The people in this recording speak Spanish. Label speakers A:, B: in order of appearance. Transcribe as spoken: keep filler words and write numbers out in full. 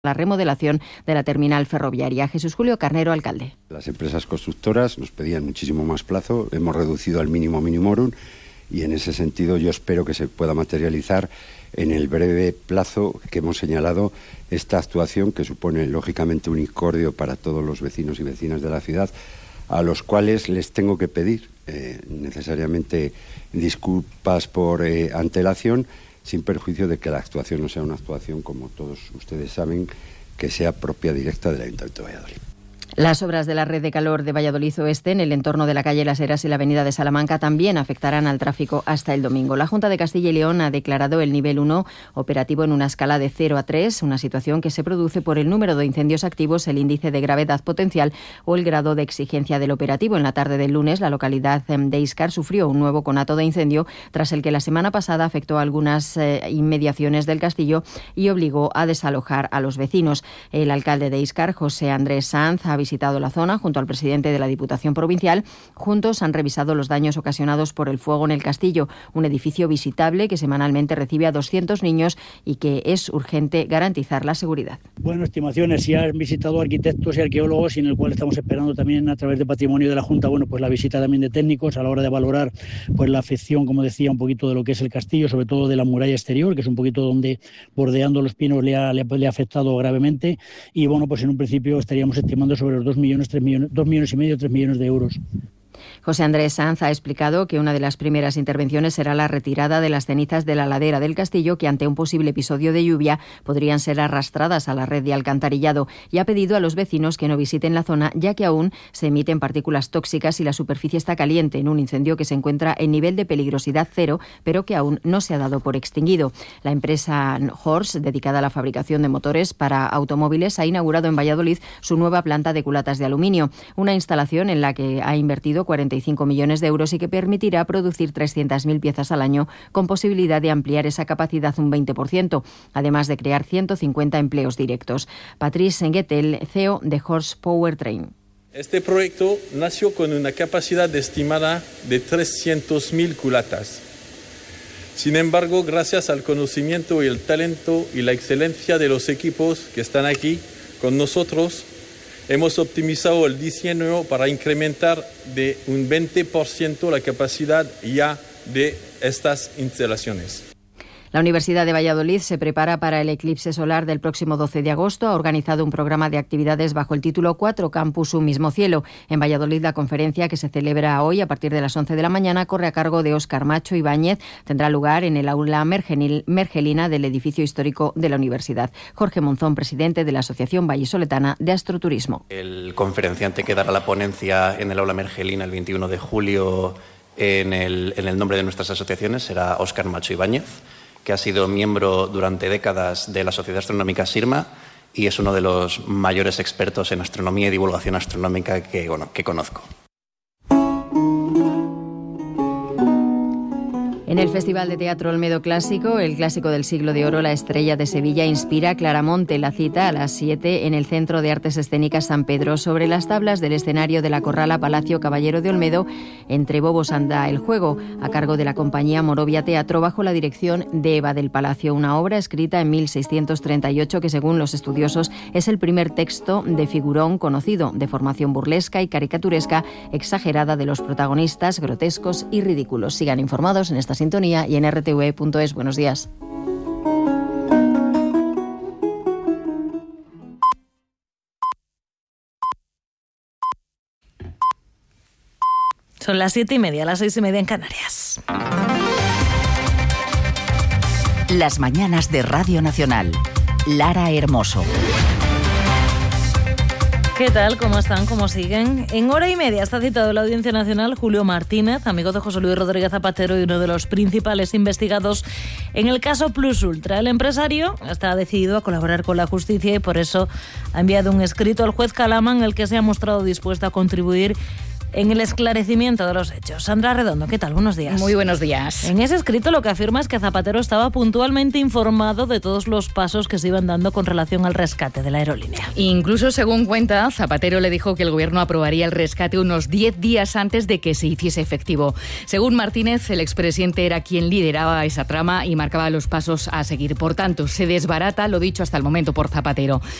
A: la remodelación de la terminal ferroviaria. Jesús Julio Carnero, alcalde.
B: Las empresas constructoras nos pedían muchísimo más plazo, hemos reducido al mínimo minimorum y en ese sentido yo espero que se pueda materializar en el breve plazo que hemos señalado esta actuación, que supone lógicamente un incordio para todos los vecinos y vecinas de la ciudad, a los cuales les tengo que pedir eh, necesariamente disculpas por eh, antelación, sin perjuicio de que la actuación no sea una actuación, como todos ustedes saben, que sea propia directa del Ayuntamiento de Valladolid.
A: Las obras de la red de calor de Valladolid Oeste en el entorno de la calle Las Heras y la avenida de Salamanca también afectarán al tráfico hasta el domingo. La Junta de Castilla y León ha declarado el nivel uno operativo en una escala de cero a tres, una situación que se produce por el número de incendios activos, el índice de gravedad potencial o el grado de exigencia del operativo. En la tarde del lunes, la localidad de Íscar sufrió un nuevo conato de incendio tras el que la semana pasada afectó a algunas eh, inmediaciones del castillo y obligó a desalojar a los vecinos. El alcalde de Íscar, José Andrés Sanz, ha visitado la zona junto al presidente de la Diputación Provincial. Juntos han revisado los daños ocasionados por el fuego en el castillo, un edificio visitable que semanalmente recibe a doscientos niños y que es urgente garantizar la seguridad.
C: Bueno, estimaciones, si han visitado arquitectos y arqueólogos, y en el cual estamos esperando también a través de Patrimonio de la Junta, bueno, pues la visita también de técnicos a la hora de valorar pues la afección, como decía, un poquito de lo que es el castillo, sobre todo de la muralla exterior, que es un poquito donde bordeando los pinos le ha, le ha, le ha afectado gravemente, y bueno, pues en un principio estaríamos estimando sobre los dos millones, tres millones, dos millones y medio, tres millones de euros.
A: José Andrés Sanz ha explicado que una de las primeras intervenciones será la retirada de las cenizas de la ladera del castillo, que ante un posible episodio de lluvia podrían ser arrastradas a la red de alcantarillado, y ha pedido a los vecinos que no visiten la zona, ya que aún se emiten partículas tóxicas y la superficie está caliente en un incendio que se encuentra en nivel de peligrosidad cero, pero que aún no se ha dado por extinguido. La empresa Horse, dedicada a la fabricación de motores para automóviles, ha inaugurado en Valladolid su nueva planta de culatas de aluminio, una instalación en la que ha invertido cuarenta y cinco millones de euros y que permitirá producir trescientas mil piezas al año, con posibilidad de ampliar esa capacidad un veinte por ciento, además de crear ciento cincuenta empleos directos. Patrice Senguetel, C E O de Horse Powertrain.
D: Este proyecto nació con una capacidad estimada de trescientas mil culatas. Sin embargo, gracias al conocimiento y el talento y la excelencia de los equipos que están aquí con nosotros, hemos optimizado el diseño para incrementar de un veinte por ciento la capacidad ya de estas instalaciones.
A: La Universidad de Valladolid se prepara para el eclipse solar del próximo doce de agosto. Ha organizado un programa de actividades bajo el título Cuatro Campus, un mismo cielo. En Valladolid, la conferencia, que se celebra hoy a partir de las once de la mañana, corre a cargo de Óscar Macho Ibáñez. Tendrá lugar en el aula Mergelina del edificio histórico de la universidad. Jorge Monzón, presidente de la Asociación Vallisoletana de Astroturismo.
E: El conferenciante que dará la ponencia en el aula Mergelina el veintiuno de julio en el, en el nombre de nuestras asociaciones será Óscar Macho Ibáñez, que ha sido miembro durante décadas de la Sociedad Astronómica SIRMA y es uno de los mayores expertos en astronomía y divulgación astronómica que, bueno, que conozco.
A: En el Festival de Teatro Olmedo Clásico, el clásico del siglo de oro, La Estrella de Sevilla, inspira Claramonte. La cita a las siete en el Centro de Artes Escénicas San Pedro. Sobre las tablas del escenario de la Corrala Palacio Caballero de Olmedo, Entre Bobos anda el juego, a cargo de la compañía Morovia Teatro, bajo la dirección de Eva del Palacio. Una obra escrita en mil seiscientos treinta y ocho que, según los estudiosos, es el primer texto de figurón conocido, de formación burlesca y caricaturesca, exagerada de los protagonistas, grotescos y ridículos. Sigan informados en esta sintonía y en r t v e punto es. Buenos días.
F: Son las siete y media, las seis y media en Canarias.
G: Las mañanas de Radio Nacional. Lara Hermoso.
F: ¿Qué tal? ¿Cómo están? ¿Cómo siguen? En hora y media está citado en la Audiencia Nacional Julio Martínez, amigo de José Luis Rodríguez Zapatero y uno de los principales investigados en el caso Plus Ultra. El empresario está decidido a colaborar con la justicia y por eso ha enviado un escrito al juez Calama en el que se ha mostrado dispuesto a contribuir en el esclarecimiento de los hechos. Sandra Redondo, ¿qué tal? Buenos días.
H: Muy buenos días.
F: En ese escrito lo que afirma es que Zapatero estaba puntualmente informado de todos los pasos que se iban dando con relación al rescate de la aerolínea.
H: Incluso, según cuenta, Zapatero le dijo que el gobierno aprobaría el rescate unos diez días antes de que se hiciese efectivo. Según Martínez, el expresidente era quien lideraba esa trama y marcaba los pasos a seguir. Por tanto, se desbarata lo dicho hasta el momento por Zapatero.